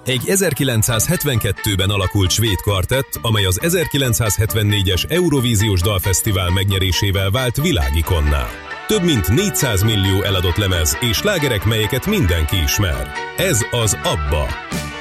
Egy 1972-ben alakult svéd kvartett, amely az 1974-es Eurovíziós Dalfesztivál megnyerésével vált világikonná. Több mint 400 millió eladott lemez és slágerek, melyeket mindenki ismer. Ez az ABBA.